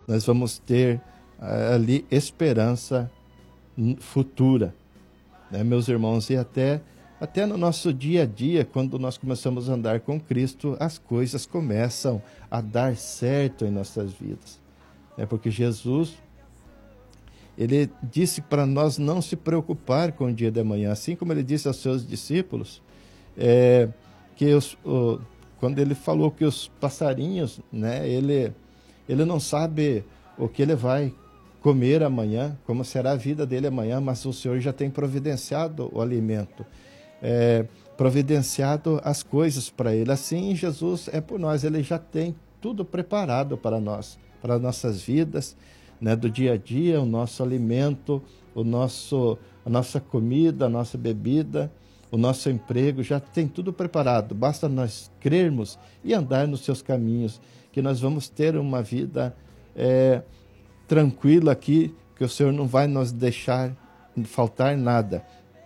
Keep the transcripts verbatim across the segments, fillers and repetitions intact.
nós vamos ter uh, ali esperança futura, né, meus irmãos? E até, até no nosso dia a dia, quando nós começamos a andar com Cristo, as coisas começam a dar certo em nossas vidas. É porque Jesus, ele disse para nós não se preocupar com o dia de amanhã, assim como ele disse aos seus discípulos, é, que os, o, quando ele falou que os passarinhos, né, ele, ele não sabe o que ele vai comer amanhã, como será a vida dele amanhã, mas o Senhor já tem providenciado o alimento, é, providenciado as coisas para ele. Assim, Jesus é por nós, ele já tem tudo preparado para nós, para nossas vidas, né, do dia a dia, o nosso alimento, o nosso, a nossa comida, a nossa bebida, o nosso emprego, já tem tudo preparado. Basta nós crermos e andar nos seus caminhos, que nós vamos ter uma vida é, tranquila aqui, que o Senhor não vai nos deixar faltar nada.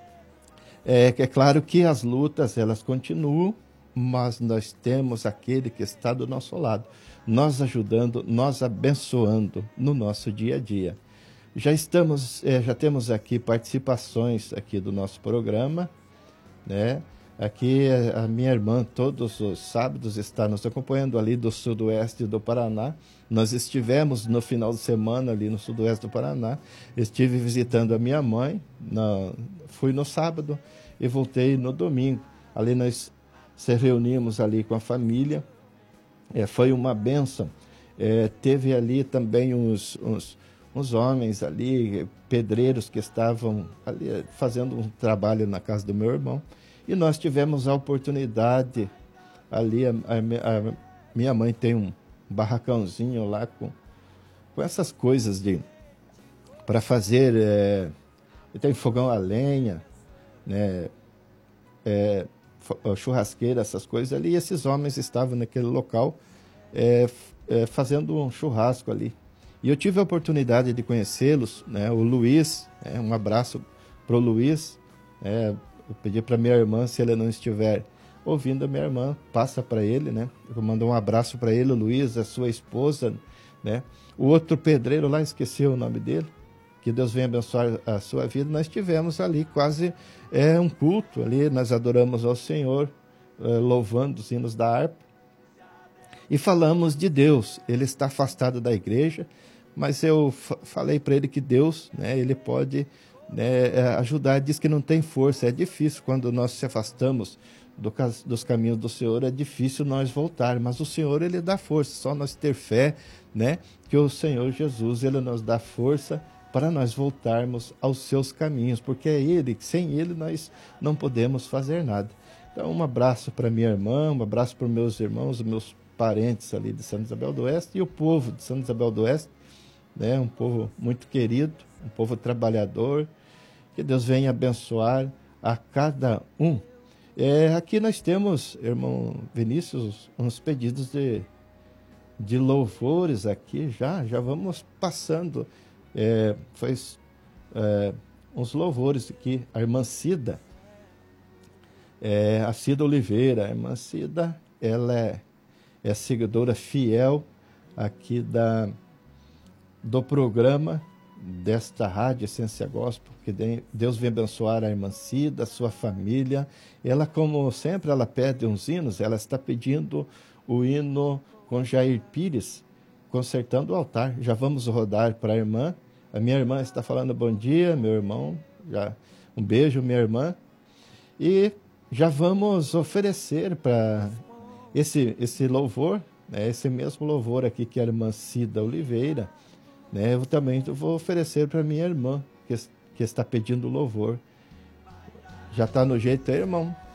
É, é claro que as lutas, elas continuam, mas nós temos aquele que está do nosso lado, nós ajudando, nós abençoando no nosso dia a dia. Já estamos, é, já temos aqui participações aqui do nosso programa, né? Aqui a minha irmã todos os sábados está nos acompanhando ali do sudoeste do Paraná. Nós estivemos no final de semana ali no sudoeste do Paraná. Estive visitando a minha mãe, na, fui no sábado e voltei no domingo. Ali nós se reunimos ali com a família. É, foi uma bênção. É, teve ali também uns, uns, uns homens ali, pedreiros que estavam ali fazendo um trabalho na casa do meu irmão. E nós tivemos a oportunidade ali, a, a, a minha mãe tem um barracãozinho lá com, com essas coisas de para fazer, é, tem fogão a lenha, né, é, churrasqueira, essas coisas ali, e esses homens estavam naquele local é, é, fazendo um churrasco ali. E eu tive a oportunidade de conhecê-los, né, o Luiz, é, um abraço para o Luiz, é, eu pedi para minha irmã, se ela não estiver ouvindo, a minha irmã passa para ele, né? Eu mando um abraço para ele, o Luiz, a sua esposa, né? O outro pedreiro lá, esqueci o nome dele, que Deus venha abençoar a sua vida. Nós tivemos ali quase é, um culto ali, nós adoramos ao Senhor, é, louvando os hinos da harpa, e falamos de Deus. Ele está afastado da igreja, mas eu falei para ele que Deus, né, ele pode... É, ajudar, diz que não tem força, é difícil quando nós se afastamos do, dos caminhos do Senhor, é difícil nós voltar, mas o Senhor, ele dá força, só nós ter fé, né, que o Senhor Jesus, ele nos dá força para nós voltarmos aos seus caminhos, porque é ele, sem ele nós não podemos fazer nada. Então um abraço para minha irmã, um abraço para os meus irmãos, meus parentes ali de Santa Isabel do Oeste e o povo de Santa Isabel do Oeste, né, um povo muito querido, um povo trabalhador. Que Deus venha abençoar a cada um. É, aqui nós temos, irmão Vinícius, uns pedidos de, de louvores aqui já, já vamos passando. É, faz é, uns louvores aqui, a irmã Cida, é, a Cida Oliveira, a irmã Cida, ela é, é seguidora fiel aqui da, do programa, desta Rádio Essência Gospel, que Deus venha abençoar a irmã Cida, a sua família. Ela, como sempre, ela pede uns hinos, ela está pedindo o hino com Jair Pires, consertando o altar. Já vamos rodar para a irmã. A minha irmã está falando bom dia, meu irmão, já, um beijo, minha irmã. E já vamos oferecer para esse, esse louvor, né, esse mesmo louvor aqui que a irmã Cida Oliveira, né, eu também vou oferecer para minha irmã, que, que está pedindo louvor. Já está no jeito aí, irmão?